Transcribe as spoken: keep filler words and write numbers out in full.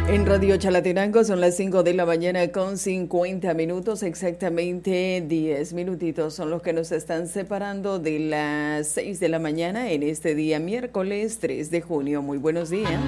En Radio Chalatenango son las cinco de la mañana con cincuenta minutos, exactamente diez minutitos son los que nos están separando de las seis de la mañana en este día miércoles tres de junio. Muy buenos días.